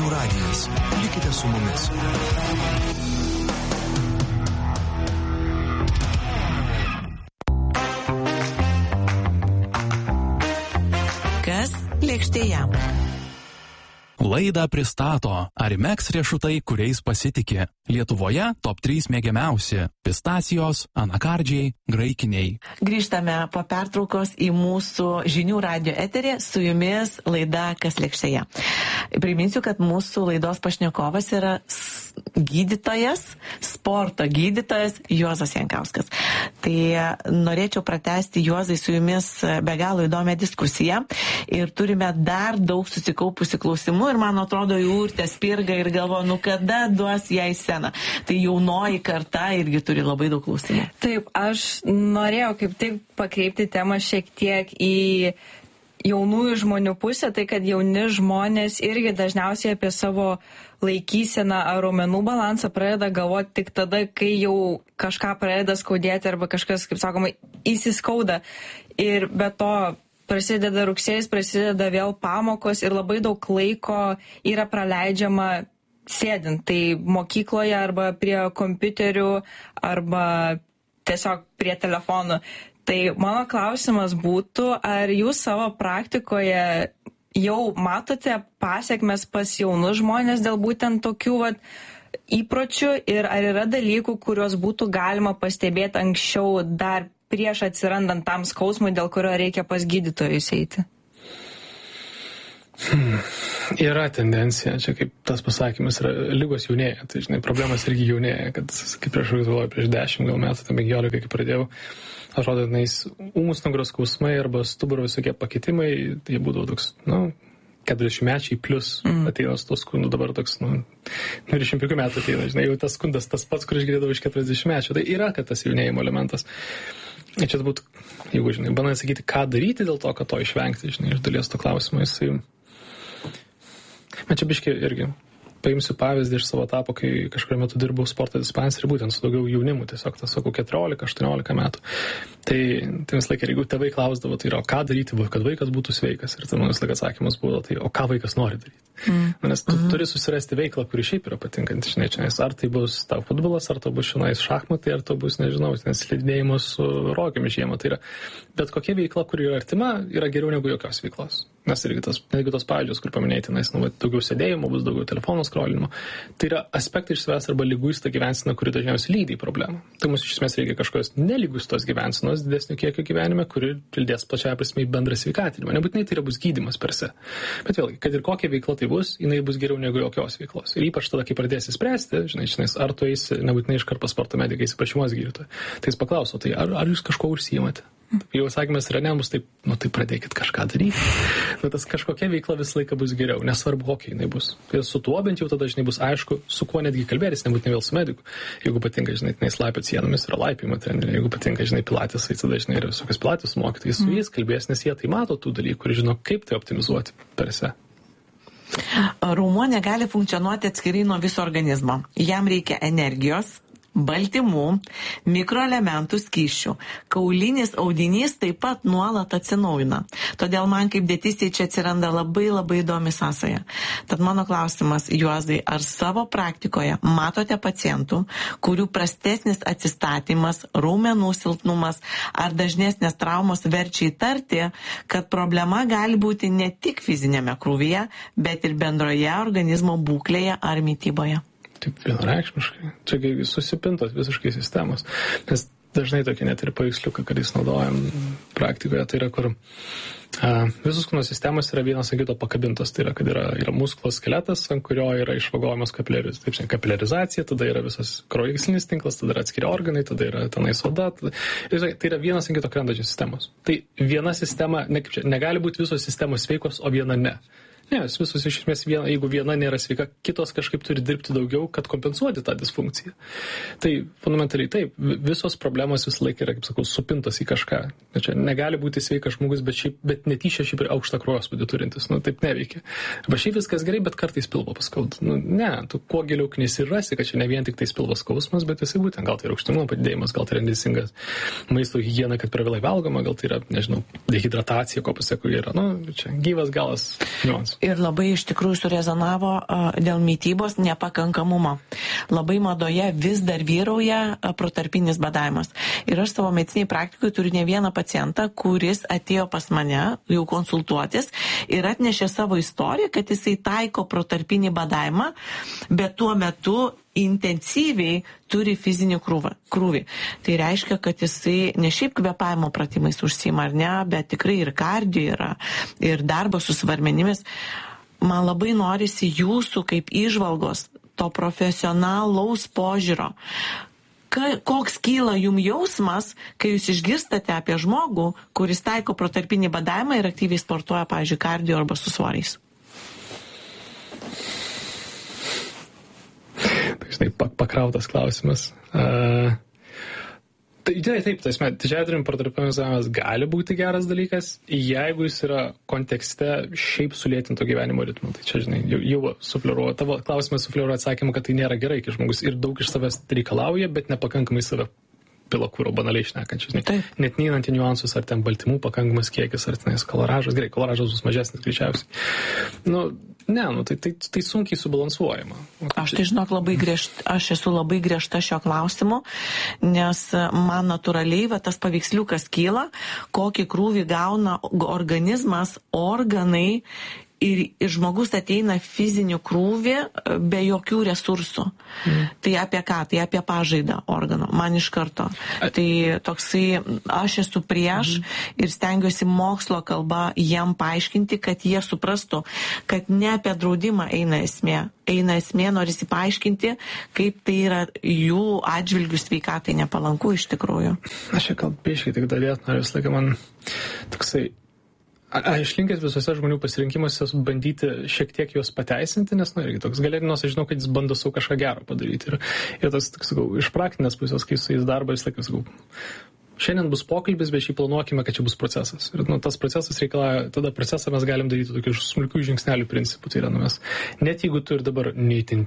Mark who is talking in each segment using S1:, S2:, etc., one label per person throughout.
S1: Žinių radijas. Likite su mumis.
S2: Kas lėkštėje?
S3: Laidą pristato Arimex riešutai, kuriais pasitikė. Lietuvoje top 3 mėgiamiausi – pistacijos, anakardžiai, graikiniai.
S2: Grįžtame po pertraukos į mūsų žinių radio eterį, su jumis laida Kas lėkštėje. Priminsiu, kad mūsų laidos pašnekovas yra gydytojas, sporto gydytojas Juozas Jankauskas. Tai norėčiau pratęsti, Juozai, su jumis be galo įdomią diskusiją ir turime dar daug susikaupusių klausimų ir man atrodo, jų urtė spirga ir galvo, kada duos ją į sceną. Tai jaunoji karta irgi turi labai daug klausimų.
S4: Taip, aš norėjau kaip tik pakreipti temą šiek tiek į jaunųjų žmonių pusę, tai kad jauni žmonės irgi dažniausiai apie savo laikyseną ar raumenų balansą pradeda galvoti tik tada, kai jau kažką pradeda skaudėti arba kažkas, kaip sakoma, įsiskauda. Ir be to prasideda rugsėjis, prasideda vėl pamokos ir labai daug laiko yra praleidžiama sėdint. Tai mokykloje arba prie kompiuterių arba tiesiog prie telefonų. Tai mano klausimas būtų, ar jūs savo praktikoje jau matote pasiekmes pas jaunus žmonės dėl būtent tokių įpročių ir ar yra dalykų, kuriuos būtų galima pastebėti anksčiau dar prieš atsirandant tam skausmui, dėl kurio reikia pas gydytojus eiti?
S5: Yra tendencija, čia kaip tas pasakymas yra, lygos jaunėja, tai žinai, problemas irgi jaunėja, kad kaip prieš 10 gal metų, tam 15, kai pradėjau, atrodo, ūmus nugaros skausmai arba stuburo visokie pakitimai, tai būdavo toks, 40-mečiai plus ateina su to skundu, dabar toks, 25 metų ateina, žinai, jau tas skundas tas pats, kur aš girdėdavau iš 40-mečio, tai yra, kad tas jaunėjimo elementas. Ir čia būtų, jeigu, žinai, bandant sakyti, ką daryti dėl to, kad to išvengti, žinai, iš dalies to klausimo, jisai... Man čia biškai irgi paimsiu pavyzdį iš savo etapo, kai kažkurio metu dirbau sporto dispanserį, būtent su daugiau jaunimų, tiesiog tas, sakau, 14-18 metų. Tai vis laik, jeigu tėvai klausdavo, tai yra, o ką daryti, kad vaikas būtų sveikas. Ir tai man vis laik atsakymas buvo, tai o ką vaikas nori daryti. Nes tu turi susirasti veiklą, kuri šiaip yra patinkanti, žinai, čia, ar tai bus tau futbolas, ar tai bus šiandien šachmatai, ar tai bus, nežinau, slidinėjimas su rogėmis žiemą. Tai yra, bet kokia veikla, kuri yra artima, yra geriau negu jokios veiklos. Nes irgi tos pavyzdžios, kur paminėti, daugiau sėdėjimo, bus daugiau telefono skrolinimo. Tai yra aspektai iš savęs arba lyguista gyvensina, kuri dažniausiai lydi į problemą. Tai mums iš esmės reikia kažkokios nelygustos gyvensinos didesnio kiekio gyvenime, kuri lydės plačiąja prasme į bendrą sveikatinimą. Nebūtinai tai yra bus gydymas per se. Bet vėlgi, kad ir kokia veikla tai bus, jinai bus geriau negu jokios veiklos. Ir ypač tada, kai pradėsi spręsti, žinai, ar tu eisi nebūtinai iškart pas sporto medikai, eisi pas šeimos gydytoją. Tai jis paklauso, tai ar jūs kažko užsiimate? Jau sakymas yra, ne, mus taip, tai pradėkit kažką daryti. Bet tas kažkokia veikla visą laiką bus geriau, nesvarbu, kokia jinai bus. Ir su tuo bent jau tada, žinai, bus aišku, su kuo netgi kalbėtis, nebūtinai vėl su mediku. Jeigu patinka, žinai, laipiot sienomis, yra laipimo treneriai. Jeigu patinka, žinai, pilates, tai tada, žinai, yra visokios pilates mokytojai, su jais kalbės, nes jie tai mato tų dalykų ir žino, kaip tai optimizuoti per se.
S2: Raumuo negali funkcionuoti atskirai nuo viso organizmo. Jam reikia energijos, baltymų, mikroelementų, skysčių. Kaulinis audinys taip pat nuolat atsinaujina. Todėl man kaip dietistei čia atsiranda labai įdomi sąsaja. Tad mano klausimas, Juozai, ar savo praktikoje matote pacientų, kurių prastesnis atsistatymas, raumenų silpnumas ar dažnesnės traumos verčia įtarti, kad problema gali būti ne tik fizinėme krūvyje, bet ir bendroje organizmo būklėje ar mityboje?
S5: Taip vienareikšmiškai. Čia susipintos visiškai sistemos. Nes dažnai tokie net ir paveiksliukai, kad jis naudojam praktikoje, tai yra, kur visos kūno sistemos yra vienas ant kito pakabintos. Tai yra, kad yra musklo skeletas, ant kurio yra išvagojamas kapiliarizacija, tada yra visas kraujagyslinis tinklas, tada yra atskiri organai, tada yra tenais oda. Tai yra vienas ant kito krentančios sistemos. Tai viena sistema, negali būti visos sistemos sveikos, o viena ne. Ne, visus iš esmės, jeigu viena nėra sveika, kitos kažkaip turi dirbti daugiau, kad kompensuoti tą disfunkciją. Tai fundamentaliai taip, visos problemos visą laiką yra, kaip sakau, supintos į kažką. Čia negali būti sveikas žmogus, bet netyčia šiaip ir aukštą kraujospūdį turintis. Taip neveikia. Va šiaip viskas gerai, bet kartais pilvo paskaud. Ne, tu kuo giliau knisi ir rasi, kad čia ne vien tik tais pilvo skausmas, bet jisai būtent, gal tai yra rūgštingumo padidėjimas, gal tai yra neteisingas maisto higiena, kad per vėlai valgoma, gal tai yra, nežinau, dehidratacija, ko pasekoje yra. Čia gyvas galas niuansų.
S2: Ir labai iš tikrųjų surezonavo dėl mitybos nepakankamumo. Labai madoje vis dar vyrauja protarpinis badavimas. Ir aš savo mediciniai praktikui turiu ne vieną pacientą, kuris atėjo pas mane jau konsultuotis ir atnešė savo istoriją, kad jisai taiko protarpinį badavimą, bet tuo metu intensyviai turi fizinį krūvį. Tai reiškia, kad jisai ne šiaip kvėpavimo pratimais užsiima ar ne, bet tikrai ir kardio yra, ir darbo su svarmenimis. Man labai norisi jūsų kaip įžvalgos, to profesionalaus požiūrio. Koks kyla jums jausmas, kai jūs išgirstate apie žmogų, kuris taiko protarpinį badavimą ir aktyviai sportuoja, pavyzdžiui, kardio arba su svoriais?
S5: Žinai, pakrautas klausimas. Taip, didžiąją dalim protarpinis badavimas gali būti geras dalykas, jeigu jis yra kontekste šiaip sulėtinto gyvenimo ritmo. Tai čia, žinai, jau sufleruoja, tavo klausimas sufleruoja atsakymą, kad tai nėra gerai, kai žmogus ir daug iš savęs reikalauja, bet nepakankamai save pila kūro, banaliai šnekančius. Net neįnant į niuansus, ar ten baltymų pakankamas kiekis, ar tenais kaloražas. Gerai, kaloražas bus mažesnis greičiausiai. Tai sunkiai subalansuojama.
S2: Aš tai žinok, aš esu labai griežta šio klausimu, nes man natūraliai tas paveiksliukas kyla, kokį krūvį gauna organizmas, organai ir žmogus ateina fiziniu krūvį be jokių resursų. Tai apie ką? Tai apie pažaidą organo. Man iš karto. Tai toksai, aš esu prieš ir stengiuosi mokslo kalba jiem paaiškinti, kad jie suprastų, kad ne apie draudimą eina esmė. Eina esmė, norisi paaiškinti, kaip tai yra jų atžvilgių sveikatai nepalanku iš tikrųjų.
S5: Aš čia kalbėškai tik dalėt, noriu visą laiką man toksai. Aš linkęs visose žmonių pasirinkimuose bandyti šiek tiek juos pateisinti, nes, irgi toks galėtinos, aš žinau, kad jis bando savo kažką gero padaryti. Ir tas, sakau, iš praktinės pusės, kai su jais darbą, vis laiką, sakau, šiandien bus pokalbis, bet šiaip planuokime, kad čia bus procesas. Ir tas procesas reikalauja, tada procesą mes galim daryti tokių smulkių žingsnelių principų. Tai yra, mes, net jeigu tu ir dabar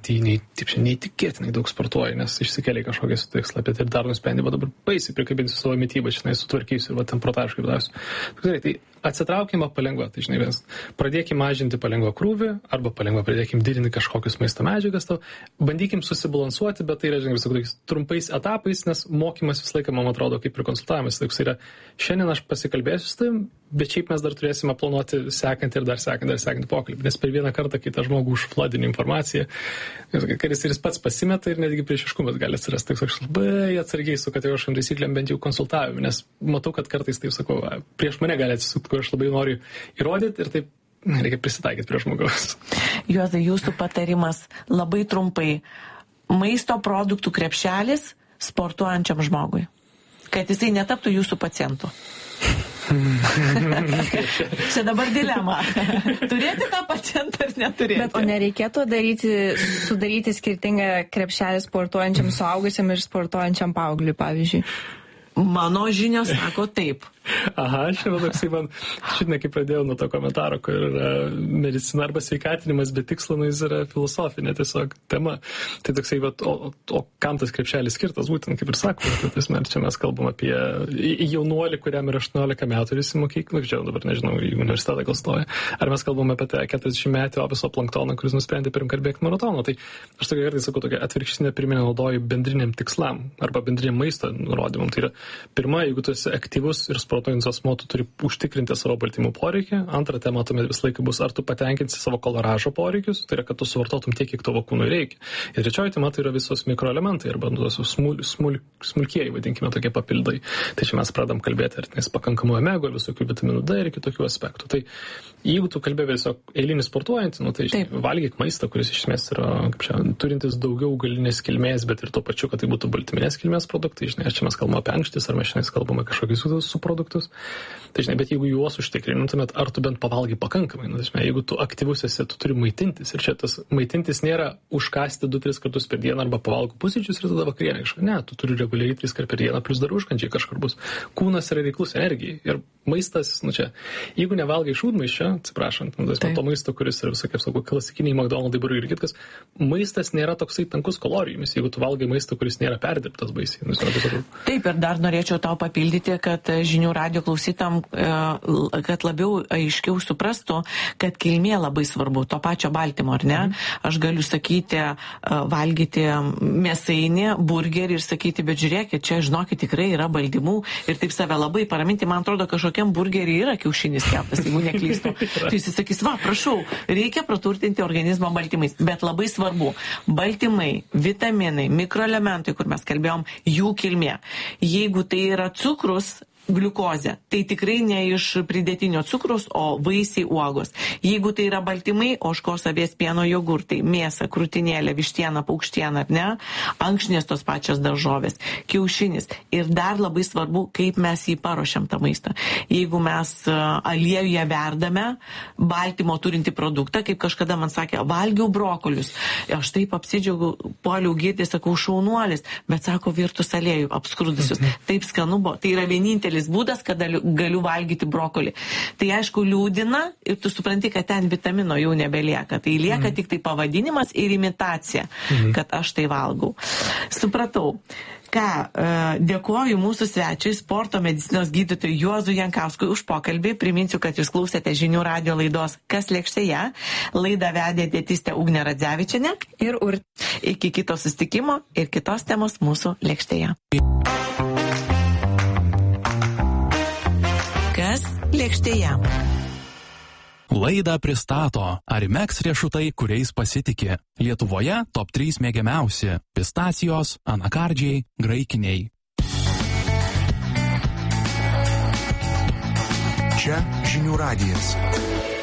S5: neįtikėtinai daug sportuoji, nes išsikeliai kažkokią tikslą, bet ir dar nusprendė, bet dabar baisiai prikabinsiu savo mitybą, žinai, sutvarkysiu ir ten protažiškai padarysiu. Tai atsitraukime palengva, tai žinai, pradėkime mažinti palengva krūvį, arba palengva pradėkime didinti kažkokius maisto medžiagas, bandykim susibalansuoti, bet tai yra, žinai, trumpais etapais, nes mokymas visą laiką, man atrodo, kaip ir konsultavimas. Tai yra, šiandien aš pasikalbėsiu su tavim, bet šiaip mes dar turėsime planuoti sekantį ir dar sekantį pokalbį, nes per vieną kartą, kai tą žmogų užfladini informaciją, kad jis pats pasimeta ir netgi priešiškumas gali atsirasti. Tai aš labai atsargiai su kategoriškam taisyklėm bent jau konsultavimui, nes matau, kad kartais, taip sakau, prieš mane gali atsisukti, kur aš labai noriu įrodyti ir taip reikia prisitaikyti prie žmogaus.
S2: Juozai, jūsų patarimas labai trumpai. Maisto produktų krepšelis sportuojančiam žmogui, kad jisai netaptų jūsų pacientu. Čia dabar dilema. Turėti tą pacientą ar neturėti?
S4: Bet o nereikėtų sudaryti skirtingą krepšelį sportuojančiam suaugusiam ir sportuojančiam paaugliui, pavyzdžiui?
S2: Mano žinios sako taip.
S5: Aha, šiandien, kai pradėjau nuo to komentaro, kur yra medicina arba sveikatinimas, bet tikslo, jis yra filosofinė tiesiog tema. Tai toksai, o kam tas krepšelis skirtas, būtent kaip ir sako, tai čia mes kalbam apie jaunuolį, kuriam yra 18 metų ir jis į mokyklą, čia dabar nežinau, į universitetą gal stoja, ar mes kalbam apie tą 40 metų ofiso planktoną, kuris nusprendė pirmkart bėgti maratoną. Tai aš tokia kartais sakau, tokia atvirkštinė pirminė naudoju bendriniam tikslam arba bendriniam maisto nurodymam. Tai yra, pirma, jeigu tu esi aktyvus ir sportuojantis asmuo, tu turi užtikrinti savo baltymų poreikį. Antra tema tuomet visą laiką bus, ar tu patenkinsi savo kaloražo poreikius, tai yra, kad tu suvartotum tiek, kiek tavo kūnui reikia. Ir trečioji tema tai yra visos mikroelementai arba smulkieji, vadinkime, tokie papildai. Tai čia mes pradam kalbėti, ar tenais pakankamų omegų, visokių vitaminų D ir kitokių aspektų. Tai jeigu tu kalbėjai tiesiog eilinį sportuojantį, tai valgyk maistą, kuris iš esmės yra turintis daugiau augalinės kilmės, bet ir tuo pačiu, kad tai būtų baltyminės kilmės produktai. Žinai, čia mes kalbame apie ankštis, ar mes šiandien kalbame kažkokius subproduktus. Tai žinai, bet jeigu juos užtikrintumėt, ar tu bent pavalgai pakankamai, jeigu tu aktyvus esi, tu turi maitintis. Ir čia tas maitintis nėra užkasti 2-3 kartus per dieną arba pavalgau pusryčius ir tada vakarienę kažką. Ne, tu turi reguliariai 3 kartus per dieną, plus dar užkandžiai kažkur bus. Kūnas yra reiklus energijai. Ir maistas, čia, jeigu nevalgai šūdmaiščio, atsiprašant, to maisto, kuris yra visokie, sakau, klasikiniai McDonald's ir kitkas, maistas nėra toksai tankus kalorijomis, jeigu tu valgai maistą, kuris nėra perdirbtas baisiai.
S2: Taip, ir dar norėčiau tau papildyti, kad žinių žinių radio klausytam, kad labiau aiškiau suprastų, kad kilmė labai svarbu, to pačio baltymo, ar ne? Aš galiu sakyti, valgyti mėsainį, burgerį ir sakyti, bet žiūrėkit, čia, žinokit, tikrai yra baltymų ir taip save labai paraminti. Man atrodo, kažkokiam burgerį yra kiaušinis keptas, jeigu neklystu. Tai jis sakys, va, prašau, reikia praturtinti organizmą baltymais, bet labai svarbu, baltymai, vitaminai, mikroelementai, kur mes kalbėjom, jų kilmė. Jeigu tai yra cukrus, gliukozė, tai tikrai ne iš pridėtinio cukrus, o vaisiai, uogos. Jeigu tai yra baltymai, ožkos, avies pieno, jogurtai, mėsa, krūtinėlė, vištiena, paukštiena, ar ne, ankštinės tos pačios daržovės, kiaušinis. Ir dar labai svarbu, kaip mes jį paruošiam tą maistą. Jeigu mes aliejuje verdame baltymo turinti produktą, kaip kažkada man sakė, valgiau brokolius. Aš taip apsidžiaugiau, puoliau girti, sakau, šaunuolis, bet sako, virtus aliejų, apskrudusius. Taip skanu buvo. Tai yra vienintelis būdas, kada galiu valgyti brokolį. Tai aišku liūdina ir tu supranti, kad ten vitamino jau nebelieka. Tai lieka tik tai pavadinimas ir imitacija, kad aš tai valgau. Supratau. Ką, dėkoju mūsų svečiui, sporto medicinos gydytojui Juozui Jankauskui už pokalbį. Priminsiu, kad jūs klausėte žinių radio laidos Kas lėkštėje. Laidą vedė dietistė Ugnė Radzevičienė.
S4: Ir
S2: iki kito susitikimo ir kitos temos mūsų lėkštėje. Kas lėkštėje?
S3: Laidą pristato Arimex riešutai, kuriais pasitikė. Lietuvoje top 3 mėgiamiausi – pistacijos, anakardžiai, graikiniai.
S1: Čia žinių radijas.